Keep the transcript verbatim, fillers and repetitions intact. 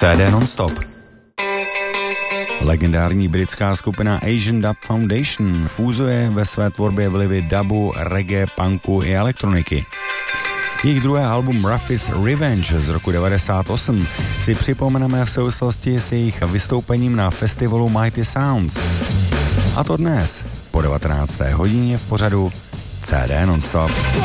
C D non-stop. Legendární britská skupina Asian Dub Foundation fúzuje ve své tvorbě vlivy dubu, reggae, punku i elektroniky. Jejich druhé album Rough is Revenge z roku devadesát osm si připomeneme v souvislosti s jejich vystoupením na festivalu Mighty Sounds. A to dnes po devatenácté hodině v pořadu C D non-stop.